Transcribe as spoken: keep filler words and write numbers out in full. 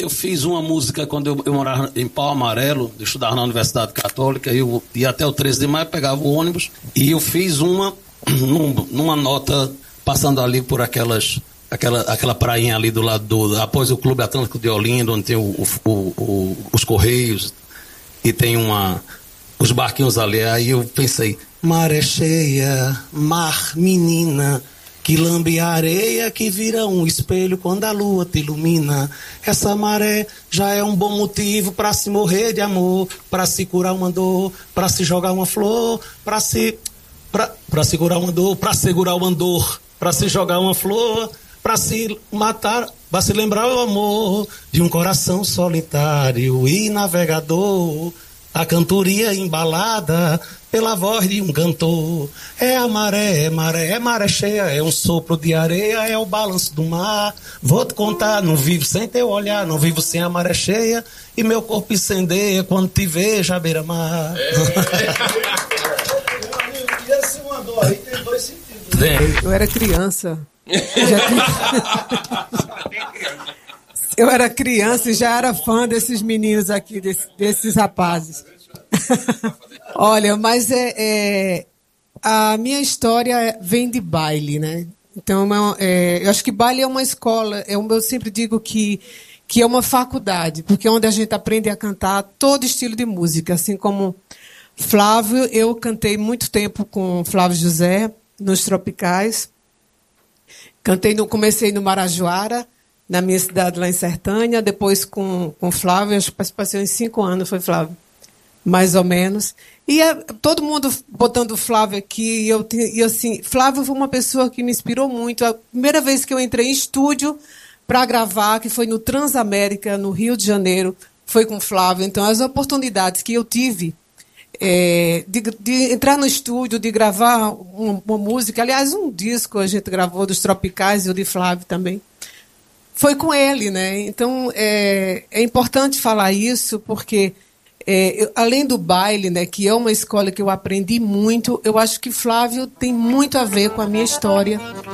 eu fiz uma música quando eu, eu morava em Pau Amarelo, eu estudava na Universidade Católica, eu ia até o treze de maio, pegava o ônibus, e eu fiz uma, num, numa nota, passando ali por aquelas, aquela, aquela prainha ali do lado do, após o Clube Atlântico de Olinda, onde tem o, o, o, os Correios, e tem uma, os barquinhos ali, aí eu pensei, maré cheia, mar, menina, que lambe a areia, que vira um espelho quando a lua te ilumina. Essa maré já é um bom motivo para se morrer de amor, para se curar uma dor, para se jogar uma flor, para se para segurar uma dor, para segurar uma dor, para se jogar uma flor, para se matar, para se lembrar o amor de um coração solitário e navegador. A cantoria embalada pela voz de um cantor. É a maré, é maré, é maré cheia, é um sopro de areia, é o balanço do mar. Vou te contar, não vivo sem teu olhar, não vivo sem a maré cheia, e meu corpo incendeia quando te vejo à beira-mar. É. E esse uma dor aí tem dois sentidos. Né? Eu era criança. Já... Eu era criança e já era fã desses meninos aqui, desse, desses rapazes. Olha, mas é, é, a minha história vem de baile, né? Então, é, eu acho que baile é uma escola. Eu, eu sempre digo que, que é uma faculdade, porque é onde a gente aprende a cantar todo estilo de música. Assim como Flávio, eu cantei muito tempo com Flávio José, nos Tropicais. Cantei no, comecei no Marajoara, na minha cidade, lá em Sertânia, depois com, com Flávio, acho que passei uns cinco anos, foi Flávio, mais ou menos. E é, todo mundo botando Flávio aqui, e eu, e assim, Flávio foi uma pessoa que me inspirou muito. A primeira vez que eu entrei em estúdio para gravar, que foi no Transamérica, no Rio de Janeiro, foi com Flávio. Então, as oportunidades que eu tive é, de, de entrar no estúdio, de gravar uma, uma música, aliás, um disco a gente gravou dos Tropicais e o de Flávio também, foi com ele, né? Então, é, é importante falar isso, porque, é, eu, além do baile, né, que é uma escola que eu aprendi muito, eu acho que Flávio tem muito a ver com a minha história.